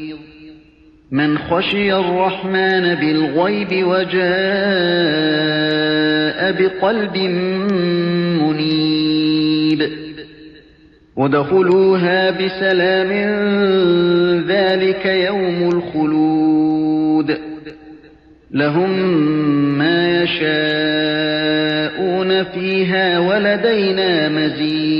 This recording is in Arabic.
من خشي الرحمن بالغيب وجاء بقلب منيب ادخلوها بسلام ذلك يوم الخلود لهم ما يشاءون فيها ولدينا مزيد